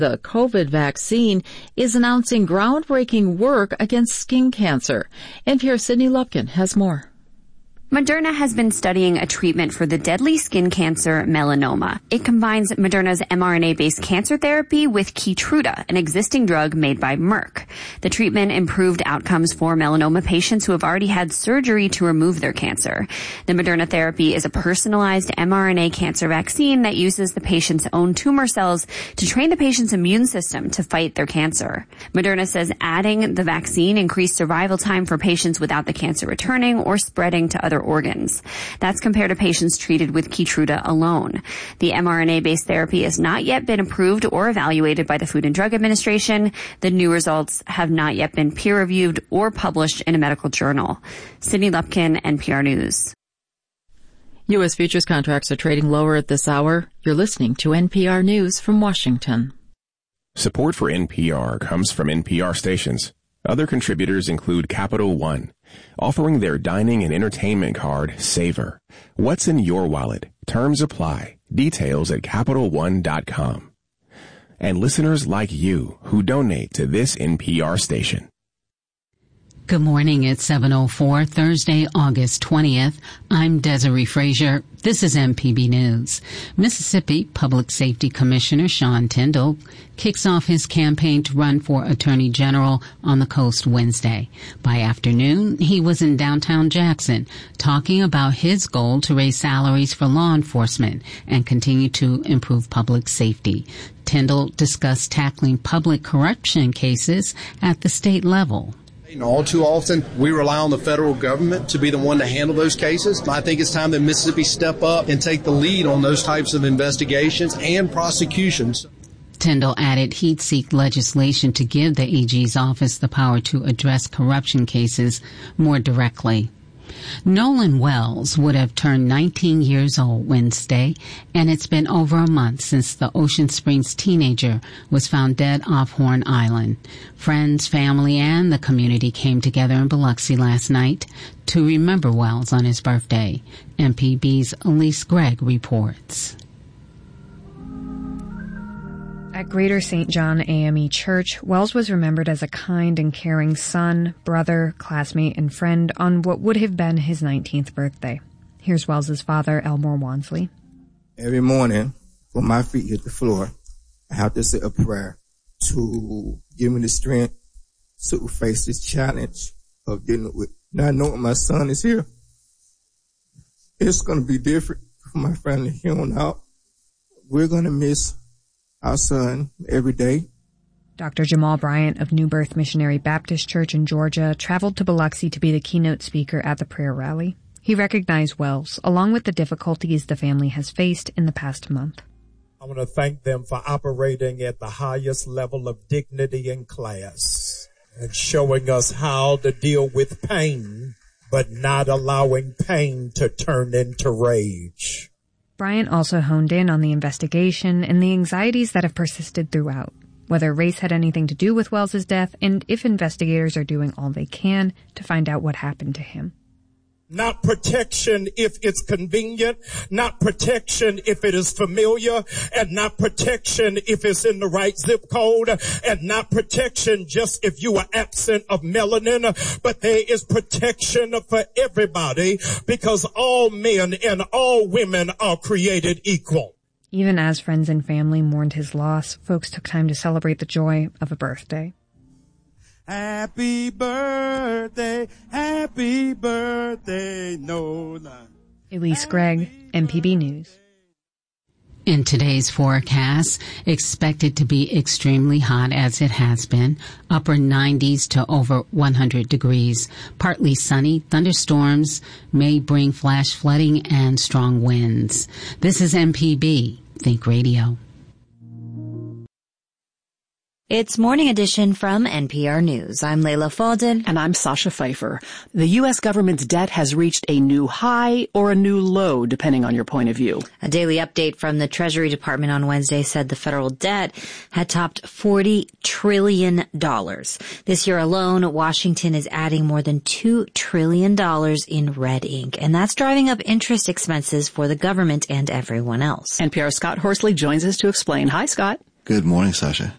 The COVID vaccine is announcing groundbreaking work against skin cancer. NPR's Sydney Lupkin has more. Moderna has been studying a treatment for the deadly skin cancer melanoma. It combines Moderna's mRNA-based cancer therapy with Keytruda, an existing drug made by Merck. The treatment improved outcomes for melanoma patients who have already had surgery to remove their cancer. The Moderna therapy is a personalized mRNA cancer vaccine that uses the patient's own tumor cells to train the patient's immune system to fight their cancer. Moderna says adding the vaccine increased survival time for patients without the cancer returning or spreading to other organs. That's compared to patients treated with Keytruda alone. The mRNA-based therapy has not yet been approved or evaluated by the Food and Drug Administration. The new results have not yet been peer-reviewed or published in a medical journal. Sydney Lupkin, NPR News. U.S. futures contracts are trading lower at this hour. You're listening to NPR News from Washington. Support for NPR comes from NPR stations. Other contributors include Capital One, offering their dining and entertainment card, Savor. What's in your wallet? Terms apply. Details at CapitalOne.com. And listeners like you who donate to this NPR station. Good morning. It's 7:04, Thursday, August 20th. I'm Desiree Frazier. This is MPB News. Mississippi Public Safety Commissioner Sean Tindell kicks off his campaign to run for Attorney General on the coast Wednesday. By afternoon, he was in downtown Jackson talking about his goal to raise salaries for law enforcement and continue to improve public safety. Tindell discussed tackling public corruption cases at the state level. All too often, we rely on the federal government to be the one to handle those cases. I think it's time that Mississippi step up and take the lead on those types of investigations and prosecutions. Tindell added he'd seek legislation to give the AG's office the power to address corruption cases more directly. Nolan Wells would have turned 19 years old Wednesday, and it's been over a month since the Ocean Springs teenager was found dead off Horn Island. Friends, family, and the community came together in Biloxi last night to remember Wells on his birthday. MPB's Elise Gregg reports. At Greater St. John AME Church, Wells was remembered as a kind and caring son, brother, classmate, and friend on what would have been his 19th birthday. Here's Wells's father, Elmore Wansley. Every morning, when my feet hit the floor, I have to say a prayer to give me the strength to face this challenge of dealing with not knowing my son is here. It's going to be different for my family here on out. We're going to miss our son every day. Dr. Jamal Bryant of New Birth Missionary Baptist Church in Georgia traveled to Biloxi to be the keynote speaker at the prayer rally. He recognized Wells, along with the difficulties the family has faced in the past month. I want to thank them for operating at the highest level of dignity and class and showing us how to deal with pain, but not allowing pain to turn into rage. Bryant also honed in on the investigation and the anxieties that have persisted throughout, whether race had anything to do with Wells's death, and if investigators are doing all they can to find out what happened to him. Not protection if it's convenient, not protection if it is familiar, and not protection if it's in the right zip code, and not protection just if you are absent of melanin, but there is protection for everybody because all men and all women are created equal. Even as friends and family mourned his loss, folks took time to celebrate the joy of a birthday. Happy birthday, Nolan. Elise Gregg, MPB News. In today's forecast, expected to be extremely hot as it has been, upper 90s to over 100 degrees. Partly sunny, thunderstorms may bring flash flooding and strong winds. This is MPB Think Radio. It's Morning Edition from NPR News. I'm Layla Faldin. And I'm Sasha Pfeiffer. The U.S. government's debt has reached a new high or a new low, depending on your point of view. A daily update from the Treasury Department on Wednesday said the federal debt had topped $40 trillion. This year alone, Washington is adding more than $2 trillion in red ink, and that's driving up interest expenses for the government and everyone else. NPR's Scott Horsley joins us to explain. Hi, Scott. Good morning, Sasha.